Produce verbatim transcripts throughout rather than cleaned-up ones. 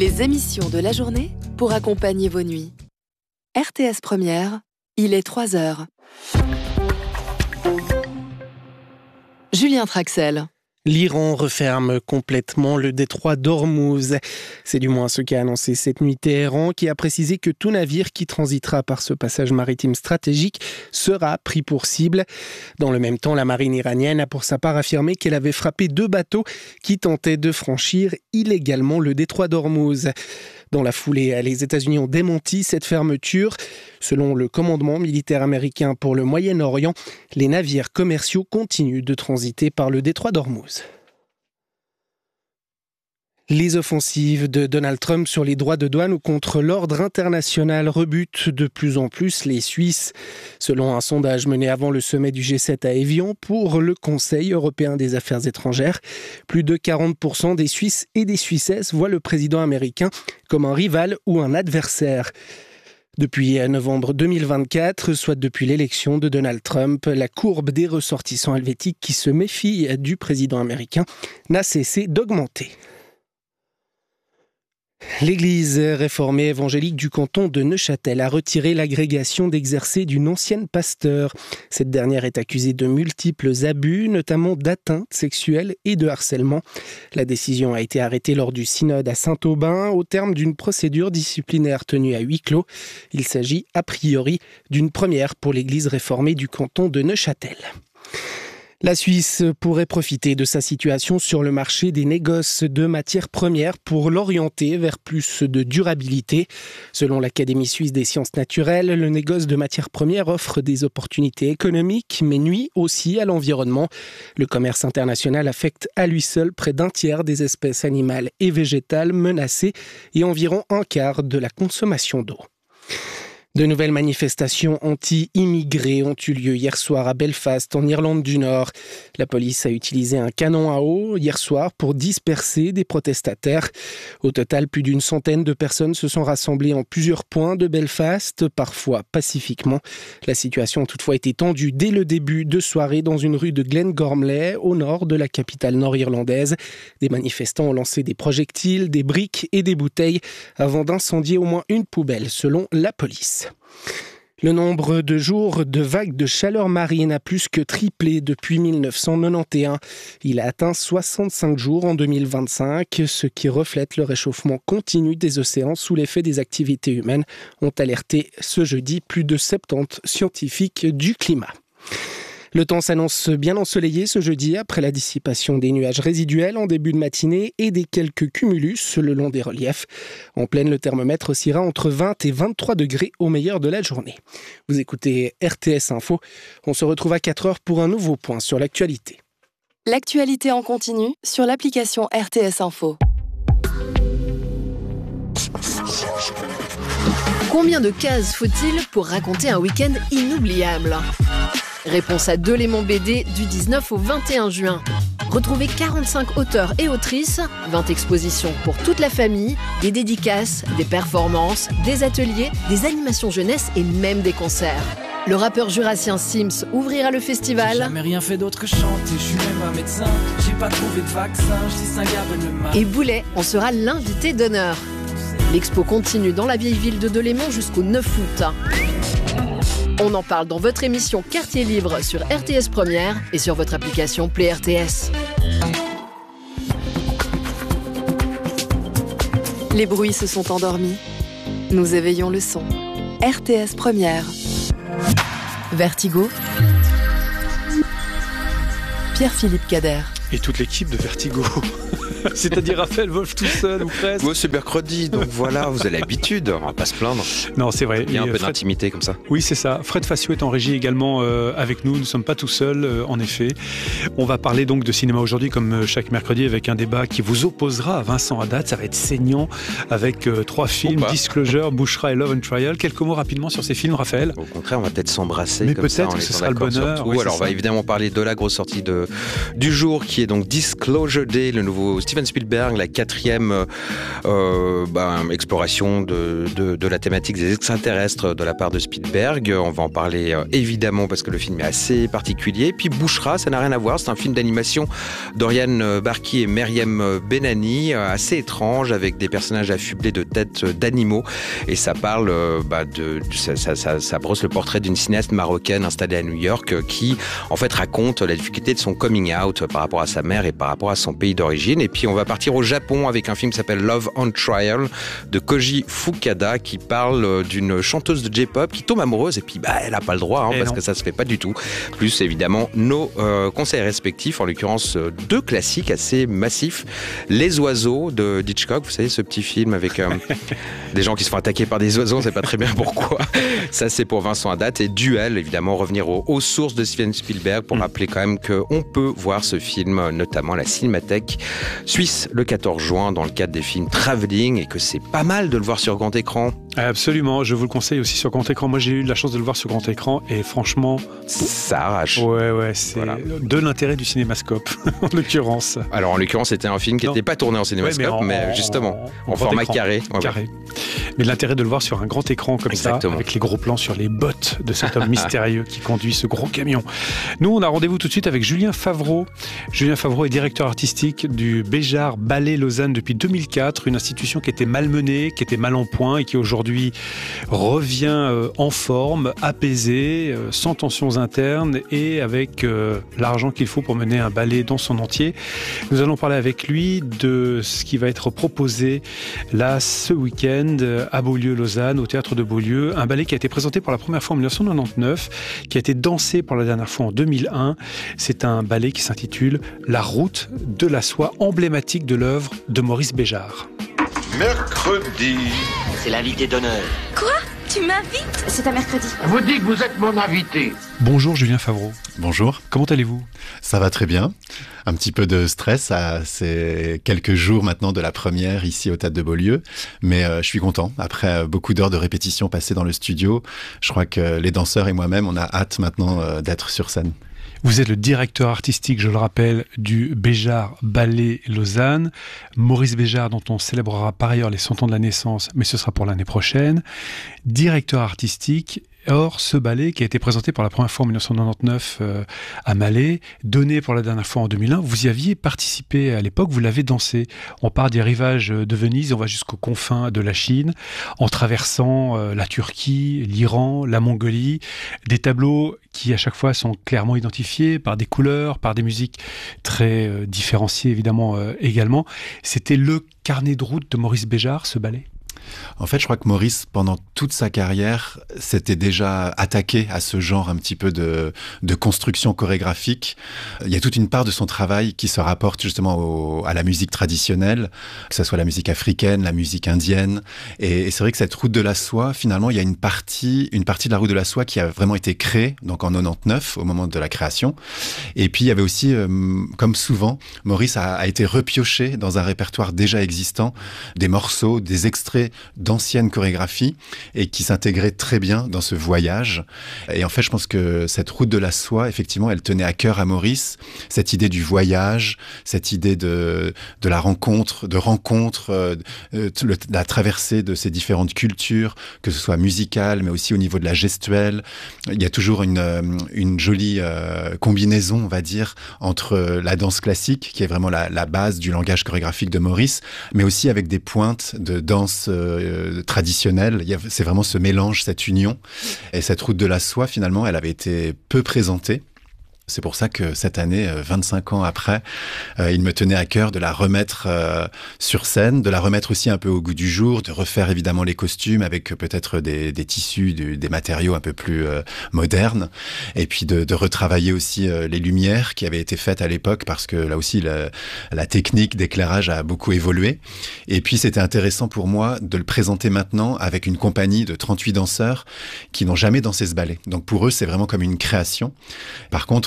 Les émissions de la journée pour accompagner vos nuits. R T S Première, il est trois heures. Julien Traxel. L'Iran referme complètement le détroit d'Ormuz. C'est du moins ce qu'a annoncé cette nuit Téhéran, qui a précisé que tout navire qui transitera par ce passage maritime stratégique sera pris pour cible. Dans le même temps, la marine iranienne a pour sa part affirmé qu'elle avait frappé deux bateaux qui tentaient de franchir illégalement le détroit d'Ormuz. Dans la foulée, les États-Unis ont démenti cette fermeture. Selon le commandement militaire américain pour le Moyen-Orient, les navires commerciaux continuent de transiter par le détroit d'Ormuz. Les offensives de Donald Trump sur les droits de douane ou contre l'ordre international rebutent de plus en plus les Suisses. Selon un sondage mené avant le sommet du G sept à Évian pour le Conseil européen des affaires étrangères, plus de quarante pour cent des Suisses et des Suissesses voient le président américain comme un rival ou un adversaire. Depuis novembre deux mille vingt-quatre, soit depuis l'élection de Donald Trump, la courbe des ressortissants helvétiques qui se méfient du président américain n'a cessé d'augmenter. L'Église réformée évangélique du canton de Neuchâtel a retiré l'agrégation d'exercer d'une ancienne pasteure. Cette dernière est accusée de multiples abus, notamment d'atteintes sexuelles et de harcèlement. La décision a été arrêtée lors du synode à Saint-Aubin au terme d'une procédure disciplinaire tenue à huis clos. Il s'agit a priori d'une première pour l'Église réformée du canton de Neuchâtel. La Suisse pourrait profiter de sa situation sur le marché des négoces de matières premières pour l'orienter vers plus de durabilité. Selon l'Académie suisse des sciences naturelles, le négoce de matières premières offre des opportunités économiques, mais nuit aussi à l'environnement. Le commerce international affecte à lui seul près d'un tiers des espèces animales et végétales menacées et environ un quart de la consommation d'eau. De nouvelles manifestations anti-immigrés ont eu lieu hier soir à Belfast, en Irlande du Nord. La police a utilisé un canon à eau hier soir pour disperser des protestataires. Au total, plus d'une centaine de personnes se sont rassemblées en plusieurs points de Belfast, parfois pacifiquement. La situation a toutefois été tendue dès le début de soirée dans une rue de Glengormley, au nord de la capitale nord-irlandaise. Des manifestants ont lancé des projectiles, des briques et des bouteilles avant d'incendier au moins une poubelle, selon la police. Le nombre de jours de vagues de chaleur marine a plus que triplé depuis mille neuf cent quatre-vingt-onze. Il a atteint soixante-cinq jours en deux mille vingt-cinq, ce qui reflète le réchauffement continu des océans sous l'effet des activités humaines, ont alerté ce jeudi plus de soixante-dix scientifiques du climat. Le temps s'annonce bien ensoleillé ce jeudi après la dissipation des nuages résiduels en début de matinée et des quelques cumulus le long des reliefs. En pleine, le thermomètre oscillera entre vingt et vingt-trois degrés au meilleur de la journée. Vous écoutez R T S Info. On se retrouve à quatre heures pour un nouveau point sur l'actualité. L'actualité en continu sur l'application R T S Info. Combien de cases faut-il pour raconter un week-end inoubliable ? Réponse à Delémont B D du dix-neuf au vingt et un juin. Retrouvez quarante-cinq auteurs et autrices, vingt expositions pour toute la famille, des dédicaces, des performances, des ateliers, des animations jeunesse et même des concerts. Le rappeur jurassien Sims ouvrira le festival. J'ai jamais rien fait d'autre que chanter, je suis même un médecin, j'ai pas trouvé de vaccin, je distingue à peine le mal. Et Boulet en sera l'invité d'honneur. L'expo continue dans la vieille ville de Delémont jusqu'au neuf août. On en parle dans votre émission Quartier Libre sur R T S Première et sur votre application Play R T S. Les bruits se sont endormis. Nous éveillons le son. R T S Première. Vertigo. Pierre-Philippe Cader. Et toute l'équipe de Vertigo. C'est-à-dire Raphaël Wolf tout seul ou presque. Moi, c'est mercredi, donc voilà, vous avez l'habitude, on va pas se plaindre. Non, c'est vrai. Il y a un Et peu Fred... d'intimité comme ça. Oui, c'est ça. Fred Fassio est en régie également euh, avec nous. Nous ne sommes pas tout seuls, euh, en effet. On va parler donc de cinéma aujourd'hui, comme chaque mercredi, avec un débat qui vous opposera à Vincent Haddad. Ça va être saignant, avec euh, trois films, Disclosure, Bouchra et Love and Trial. Quelques mots rapidement sur ces films, Raphaël. Au contraire, on va peut-être s'embrasser. Mais comme ça, peut-être que ce sera le bonheur. Oui, alors, on va évidemment parler de la grosse sortie de, du jour, qui est donc Disclosure Day, le nouveau Stephen Steven Spielberg, la quatrième euh, ben, exploration de, de, de la thématique des extraterrestres de la part de Spielberg. On va en parler euh, évidemment parce que le film est assez particulier. Puis Bouchra, ça n'a rien à voir, c'est un film d'animation d'Oriane Barki et Meriem Benani, euh, assez étrange avec des personnages affublés de têtes d'animaux. Et ça parle, euh, bah, de, de ça, ça, ça, ça brosse le portrait d'une cinéaste marocaine installée à New York euh, qui en fait raconte la difficulté de son coming out par rapport à sa mère et par rapport à son pays d'origine. Et puis on va partir au Japon avec un film qui s'appelle Love on Trial de Koji Fukada qui parle d'une chanteuse de J-pop qui tombe amoureuse et puis bah, elle n'a pas le droit hein, parce non. que ça se fait pas du tout. Plus évidemment nos euh, conseils respectifs, en l'occurrence euh, deux classiques assez massifs. Les oiseaux de Hitchcock, vous savez ce petit film avec euh, des gens qui se font attaquer par des oiseaux, on ne sait pas très bien pourquoi. Ça c'est pour Vincent Haddad. Et Duel, évidemment, revenir aux, aux sources de Steven Spielberg pour mmh. rappeler quand même qu'on peut voir ce film, notamment à la Cinémathèque suisse le quatorze juin dans le cadre des films Travelling et que c'est pas mal de le voir sur grand écran. Absolument, je vous le conseille aussi sur grand écran. Moi j'ai eu la chance de le voir sur grand écran et franchement... Ça arrache. Ouais, ouais, c'est voilà. de l'intérêt du cinémascope en l'occurrence. Alors en l'occurrence c'était un film qui n'était pas tourné en cinémascope, ouais, mais, en, mais justement en, en, en format écran, carré. Ouais, carré. Ouais. Mais l'intérêt de le voir sur un grand écran comme Exactement. ça, avec les gros plans sur les bottes de cet homme mystérieux qui conduit ce gros camion. Nous on a rendez-vous tout de suite avec Julien Favreau. Julien Favreau est directeur artistique du Béjart Ballet Lausanne depuis deux mille quatre, une institution qui était malmenée, qui était mal en point et qui aujourd'hui revient euh, en forme, apaisée, euh, sans tensions internes et avec euh, l'argent qu'il faut pour mener un ballet dans son entier. Nous allons parler avec lui de ce qui va être proposé là ce week-end à Beaulieu-Lausanne, au Théâtre de Beaulieu, un ballet qui a été présenté pour la première fois en dix-neuf cent quatre-vingt-dix-neuf, qui a été dansé pour la dernière fois en deux mille un. C'est un ballet qui s'intitule La route de la soie, emblématique de l'œuvre de Maurice Béjart. Mercredi. C'est l'invité d'honneur. Quoi ? Tu m'invites ? C'est un mercredi. Vous dites que vous êtes mon invité. Bonjour Julien Favreau. Bonjour. Comment allez-vous ? Ça va très bien. Un petit peu de stress, à c'est quelques jours maintenant de la première ici au Théâtre de Beaulieu, mais euh, je suis content. Après beaucoup d'heures de répétition passées dans le studio, je crois que les danseurs et moi-même, on a hâte maintenant euh, d'être sur scène. Vous êtes le directeur artistique, je le rappelle, du Béjart Ballet Lausanne. Maurice Béjart, dont on célébrera par ailleurs les cent ans de la naissance, mais ce sera pour l'année prochaine. Directeur artistique. Or, ce ballet qui a été présenté pour la première fois en dix-neuf cent quatre-vingt-dix-neuf euh, à Malais, donné pour la dernière fois en deux mille un, vous y aviez participé à l'époque, vous l'avez dansé. On part des rivages de Venise, on va jusqu'aux confins de la Chine, en traversant euh, la Turquie, l'Iran, la Mongolie, des tableaux qui à chaque fois sont clairement identifiés par des couleurs, par des musiques très euh, différenciées évidemment euh, également. C'était le carnet de route de Maurice Béjart, ce ballet ? En fait, je crois que Maurice, pendant toute sa carrière, s'était déjà attaqué à ce genre un petit peu de, de construction chorégraphique. Il y a toute une part de son travail qui se rapporte justement au, à la musique traditionnelle, que ce soit la musique africaine, la musique indienne. Et, et c'est vrai que cette route de la soie, finalement, il y a une partie, une partie de la route de la soie qui a vraiment été créée, donc en quatre-vingt-dix-neuf, au moment de la création. Et puis, il y avait aussi, euh, comme souvent, Maurice a, a été repioché dans un répertoire déjà existant, des morceaux, des extraits d'anciennes chorégraphies et qui s'intégraient très bien dans ce voyage. Et en fait, je pense que cette route de la soie, effectivement, elle tenait à cœur à Maurice, cette idée du voyage, cette idée de, de la rencontre, de rencontre, euh, le, la traversée de ces différentes cultures, que ce soit musicale, mais aussi au niveau de la gestuelle. Il y a toujours une, une jolie euh, combinaison, on va dire, entre la danse classique, qui est vraiment la, la base du langage chorégraphique de Maurice, mais aussi avec des pointes de danse Euh, traditionnelle. Il y a, c'est vraiment ce mélange, cette union. Et cette route de la soie, finalement, elle avait été peu présentée. C'est pour ça que cette année, vingt-cinq ans après, euh, il me tenait à cœur de la remettre euh, sur scène, de la remettre aussi un peu au goût du jour, de refaire évidemment les costumes avec peut-être des, des tissus, du, des matériaux un peu plus euh, modernes, et puis de, de retravailler aussi euh, les lumières qui avaient été faites à l'époque, parce que là aussi, la, la technique d'éclairage a beaucoup évolué. Et puis, c'était intéressant pour moi de le présenter maintenant avec une compagnie de trente-huit danseurs qui n'ont jamais dansé ce ballet. Donc pour eux, c'est vraiment comme une création. Par contre,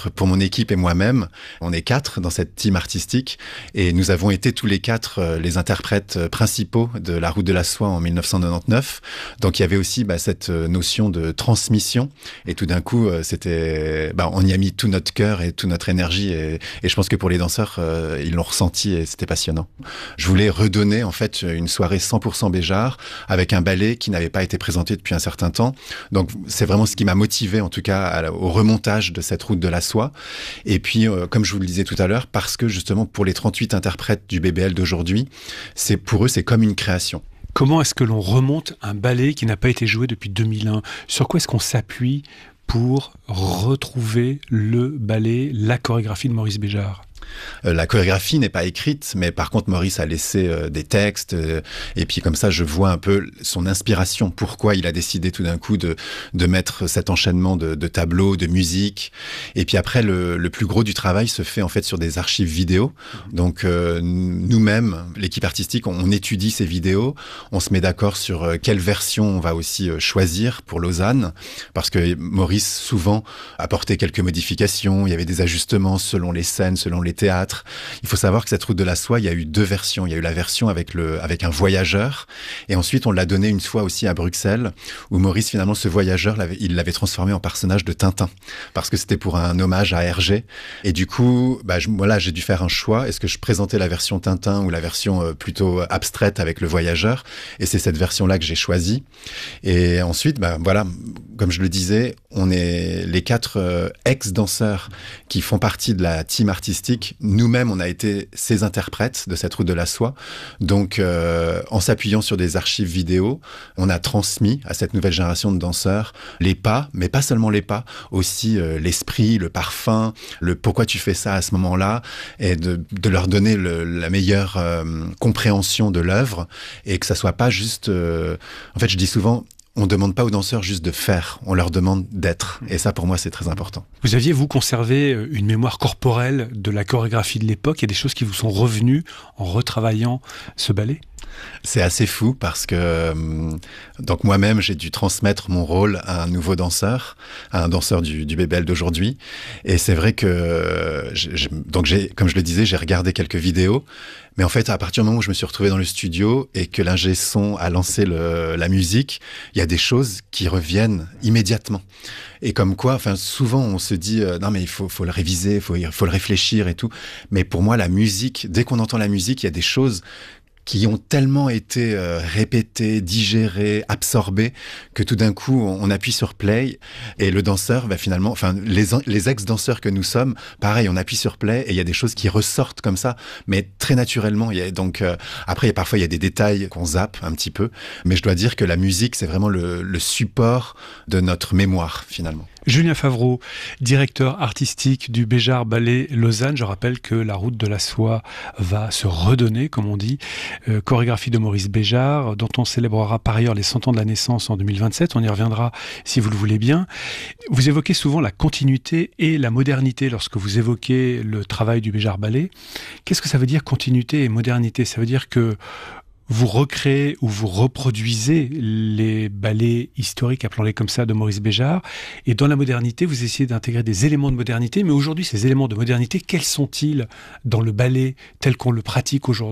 entre pour mon équipe et moi-même. On est quatre dans cette team artistique et nous avons été tous les quatre euh, les interprètes principaux de La Route de la Soie en mille neuf cent quatre-vingt-dix-neuf. Donc il y avait aussi bah, cette notion de transmission et tout d'un coup euh, c'était, bah, on y a mis tout notre cœur et toute notre énergie et, et je pense que pour les danseurs euh, ils l'ont ressenti et c'était passionnant. Je voulais redonner en fait une soirée cent pour cent Béjart avec un ballet qui n'avait pas été présenté depuis un certain temps. Donc c'est vraiment ce qui m'a motivé en tout cas à, au remontage de cette Route de la Soie. Et puis euh, comme je vous le disais tout à l'heure, parce que justement pour les trente-huit interprètes du B B L d'aujourd'hui, c'est pour eux c'est comme une création. Comment est-ce que l'on remonte un ballet qui n'a pas été joué depuis deux mille un ? Sur quoi est-ce qu'on s'appuie pour retrouver le ballet, la chorégraphie de Maurice Béjart ? La chorégraphie n'est pas écrite, mais par contre Maurice a laissé euh, des textes euh, et puis comme ça je vois un peu son inspiration, pourquoi il a décidé tout d'un coup de, de mettre cet enchaînement de, de tableaux, de musique. Et puis après le, le plus gros du travail se fait en fait sur des archives vidéo. Donc euh, nous-mêmes, l'équipe artistique, on, on étudie ces vidéos, on se met d'accord sur euh, quelle version on va aussi euh, choisir pour Lausanne, parce que Maurice souvent apportait quelques modifications, il y avait des ajustements selon les scènes, selon les théâtre. Il faut savoir que cette Route de la Soie, il y a eu deux versions. Il y a eu la version avec le, avec un voyageur, et ensuite on l'a donné une fois aussi à Bruxelles, où Maurice finalement ce voyageur, l'avait, il l'avait transformé en personnage de Tintin, parce que c'était pour un hommage à Hergé. Et du coup, bah, je, voilà, j'ai dû faire un choix. Est-ce que je présentais la version Tintin ou la version euh, plutôt abstraite avec le voyageur ? Et c'est cette version-là que j'ai choisie. Et ensuite, bah, voilà, comme je le disais, on est les quatre euh, ex-danseurs qui font partie de la team artistique. Nous-mêmes, on a été ces interprètes de cette Route de la Soie. Donc, euh, en s'appuyant sur des archives vidéo, on a transmis à cette nouvelle génération de danseurs les pas, mais pas seulement les pas, aussi euh, l'esprit, le parfum, le pourquoi tu fais ça à ce moment-là, et de, de leur donner le, la meilleure euh, compréhension de l'œuvre, et que ça soit pas juste... Euh, en fait, je dis souvent... On ne demande pas aux danseurs juste de faire, on leur demande d'être. Et ça, pour moi, c'est très important. Vous aviez, vous, conservé une mémoire corporelle de la chorégraphie de l'époque. Il y a des choses qui vous sont revenues en retravaillant ce ballet ? C'est assez fou parce que donc moi-même j'ai dû transmettre mon rôle à un nouveau danseur, à un danseur du, du B B L d'aujourd'hui. Et c'est vrai que j'ai, donc j'ai, comme je le disais, j'ai regardé quelques vidéos. Mais en fait, à partir du moment où je me suis retrouvé dans le studio et que l'ingé son a lancé le, la musique, il y a des choses qui reviennent immédiatement. Et comme quoi, enfin, souvent on se dit euh, non mais il faut, faut le réviser, il faut, faut le réfléchir et tout. Mais pour moi, la musique, dès qu'on entend la musique, il y a des choses qui ont tellement été euh, répétés, digérés, absorbés, que tout d'un coup, on, on appuie sur play et le danseur, bah, finalement, enfin, les, les ex-danseurs que nous sommes, pareil, on appuie sur play et il y a des choses qui ressortent comme ça, mais très naturellement. Il y a, donc, euh, après, il y a, parfois, il y a des détails qu'on zappe un petit peu, mais je dois dire que la musique, c'est vraiment le, le support de notre mémoire, finalement. Julien Favreau, directeur artistique du Béjart Ballet Lausanne. Je rappelle que La Route de la Soie va se redonner, comme on dit. Euh, chorégraphie de Maurice Béjart, dont on célébrera par ailleurs les cent ans de la naissance en deux mille vingt-sept. On y reviendra si vous le voulez bien. Vous évoquez souvent la continuité et la modernité lorsque vous évoquez le travail du Béjart Ballet. Qu'est-ce que ça veut dire continuité et modernité ? Ça veut dire que vous recréez ou vous reproduisez les ballets historiques, appelons-les comme ça, de Maurice Béjart. Et dans la modernité, vous essayez d'intégrer des éléments de modernité. Mais aujourd'hui, ces éléments de modernité, quels sont-ils dans le ballet tel qu'on le pratique aujourd'hui ?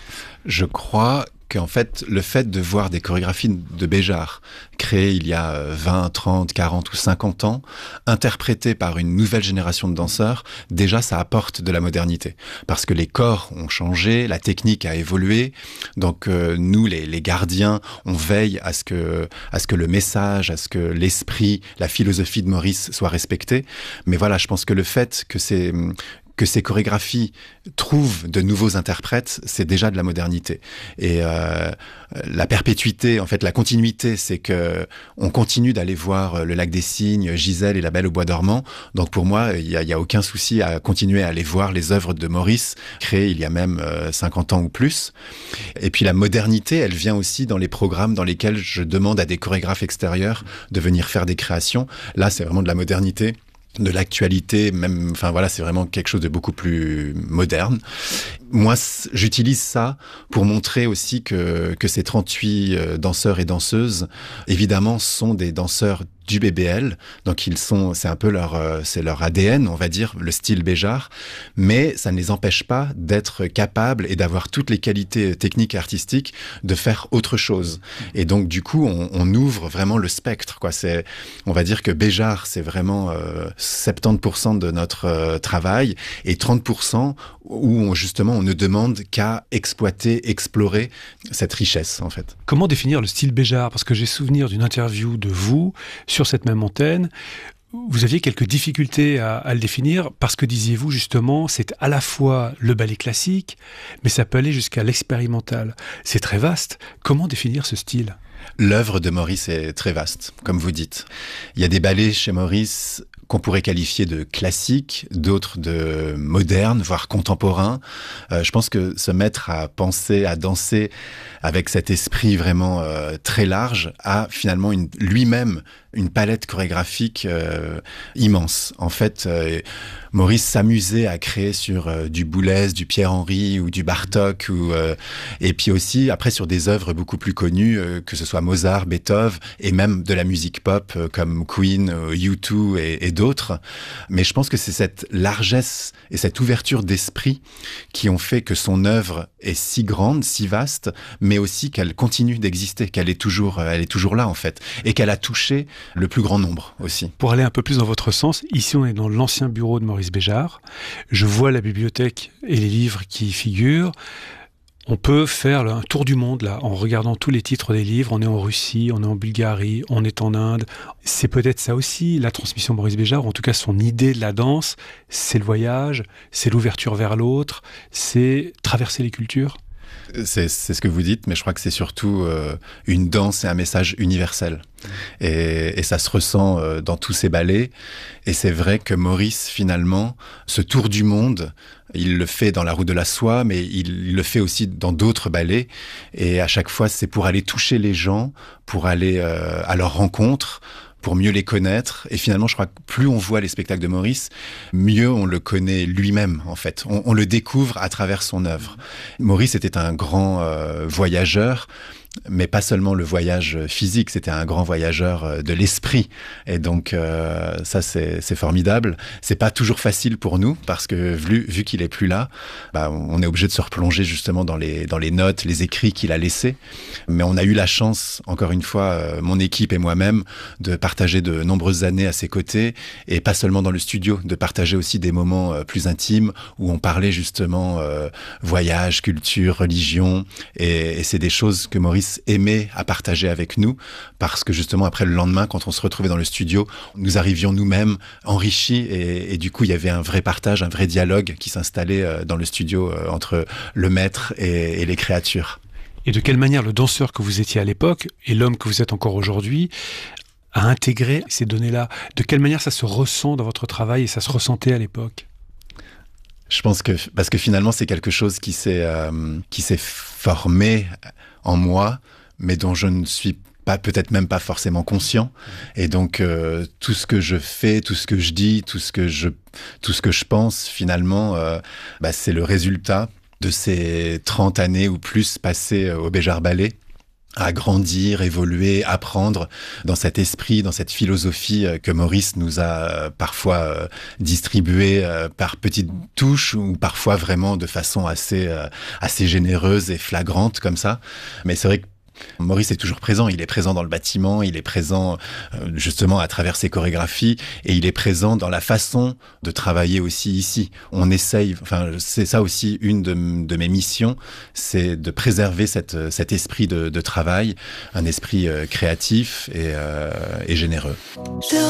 Je crois qu'en fait, le fait de voir des chorégraphies de Béjart créées il y a vingt, trente, quarante ou cinquante ans, interprétées par une nouvelle génération de danseurs, déjà ça apporte de la modernité. Parce que les corps ont changé, la technique a évolué, donc euh, nous, les, les gardiens, on veille à ce que, à ce que le message, à ce que l'esprit, la philosophie de Maurice soit respectée. Mais voilà, je pense que le fait que c'est... que ces chorégraphies trouvent de nouveaux interprètes, c'est déjà de la modernité. Et euh, la perpétuité, en fait, la continuité, c'est que on continue d'aller voir le Lac des Cygnes, Gisèle et La Belle au Bois dormant. Donc pour moi, il y a, il y a aucun souci à continuer à aller voir les œuvres de Maurice, créées il y a même euh, cinquante ans ou plus. Et puis la modernité, elle vient aussi dans les programmes dans lesquels je demande à des chorégraphes extérieurs de venir faire des créations. Là, c'est vraiment de la modernité, de l'actualité, même, enfin voilà, c'est vraiment quelque chose de beaucoup plus moderne. moi, j'utilise ça pour montrer aussi que, que ces trente-huit danseurs et danseuses, évidemment, sont des danseurs du B B L, donc ils sont, c'est un peu leur, euh, c'est leur A D N, on va dire, le style Béjart, mais ça ne les empêche pas d'être capables et d'avoir toutes les qualités techniques et artistiques de faire autre chose. Et donc du coup, on, on ouvre vraiment le spectre, quoi. C'est, on va dire que Béjart, c'est vraiment euh, soixante-dix pour cent de notre euh, travail et trente pour cent où on, justement on ne demande qu'à exploiter, explorer cette richesse en fait. Comment définir le style Béjart ? Parce que j'ai souvenir d'une interview de vous sur cette même antenne. Vous aviez quelques difficultés à, à le définir parce que, disiez-vous, justement, c'est à la fois le ballet classique, mais ça peut aller jusqu'à l'expérimental. C'est très vaste. Comment définir ce style ? L'œuvre de Maurice est très vaste, comme vous dites. Il y a des ballets chez Maurice qu'on pourrait qualifier de classiques, d'autres de modernes, voire contemporains. Euh, je pense que se mettre à penser, à danser avec cet esprit vraiment euh, très large a finalement une, lui-même une palette chorégraphique euh, immense. En fait, euh, Maurice s'amusait à créer sur euh, du Boulez, du Pierre-Henry ou du Bartók, ou, euh, et puis aussi après sur des œuvres beaucoup plus connues, euh, que ce soit Mozart, Beethoven, et même de la musique pop euh, comme Queen, euh, U deux et, et d'autres. Mais je pense que c'est cette largesse et cette ouverture d'esprit qui ont fait que son œuvre est si grande, si vaste, mais aussi qu'elle continue d'exister, qu'elle est toujours, elle est toujours là en fait, et qu'elle a touché le plus grand nombre aussi. Pour aller un peu plus dans votre sens, ici on est dans l'ancien bureau de Maurice Béjart. Je vois la bibliothèque et les livres qui y figurent. On peut faire un tour du monde là, en regardant tous les titres des livres. On est en Russie, on est en Bulgarie, on est en Inde. C'est peut-être ça aussi, la transmission de Maurice Béjart, ou en tout cas son idée de la danse, c'est le voyage, c'est l'ouverture vers l'autre, c'est traverser les cultures. C'est, c'est ce que vous dites, mais je crois que c'est surtout euh, une danse et un message universel. Et, et ça se ressent euh, dans tous ces ballets. Et c'est vrai que Maurice, finalement, ce tour du monde, il le fait dans La Roue de la Soie, mais il, il le fait aussi dans d'autres ballets. Et à chaque fois, c'est pour aller toucher les gens, pour aller euh, à leur rencontre, pour mieux les connaître. Et finalement, je crois que plus on voit les spectacles de Maurice, mieux on le connaît lui-même, en fait. On, on le découvre à travers son œuvre. Maurice était un grand euh, voyageur, mais pas seulement le voyage physique, c'était un grand voyageur de l'esprit. Et donc, euh, ça, c'est, c'est formidable. C'est pas toujours facile pour nous, parce que vu, vu qu'il est plus là, bah, on est obligé de se replonger justement dans les, dans les notes, les écrits qu'il a laissés. Mais on a eu la chance, encore une fois, euh, mon équipe et moi-même, de partager de nombreuses années à ses côtés, et pas seulement dans le studio, de partager aussi des moments euh, plus intimes, où on parlait justement euh, voyage, culture, religion, et, et c'est des choses que Maurice aimait à partager avec nous, parce que justement après le lendemain, quand on se retrouvait dans le studio, nous arrivions nous-mêmes enrichis, et, et du coup il y avait un vrai partage, un vrai dialogue qui s'installait dans le studio entre le maître et, et les créatures. Et de quelle manière le danseur que vous étiez à l'époque et l'homme que vous êtes encore aujourd'hui a intégré ces données-là ? De quelle manière ça se ressent dans votre travail et ça se ressentait à l'époque ? Je pense que, parce que finalement c'est quelque chose qui s'est, euh, qui s'est formé en moi, mais dont je ne suis pas, peut-être même pas forcément conscient. Et donc, euh, tout ce que je fais, tout ce que je dis, tout ce que je, tout ce que je pense, finalement, euh, bah, c'est le résultat de ces trente années ou plus passées au Béjart Ballet, à grandir, évoluer, apprendre dans cet esprit, dans cette philosophie que Maurice nous a parfois distribuée par petites touches, ou parfois vraiment de façon assez, assez généreuse et flagrante comme ça. Mais c'est vrai que Maurice est toujours présent, il est présent dans le bâtiment, il est présent euh, justement à travers ses chorégraphies, et il est présent dans la façon de travailler aussi ici. On essaye, enfin c'est ça aussi une de, de mes missions, c'est de préserver cette, cet esprit de, de travail, un esprit euh, créatif et, euh, et généreux.